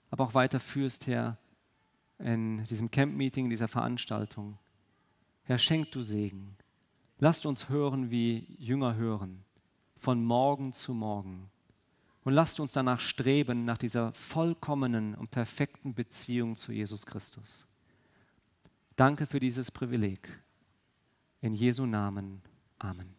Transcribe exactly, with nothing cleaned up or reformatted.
aber auch weiterführst, Herr, in diesem Camp-Meeting, in dieser Veranstaltung. Herr, schenk du Segen. Lasst uns hören, wie Jünger hören, von Morgen zu Morgen. Und lasst uns danach streben, nach dieser vollkommenen und perfekten Beziehung zu Jesus Christus. Danke für dieses Privileg. In Jesu Namen. Amen.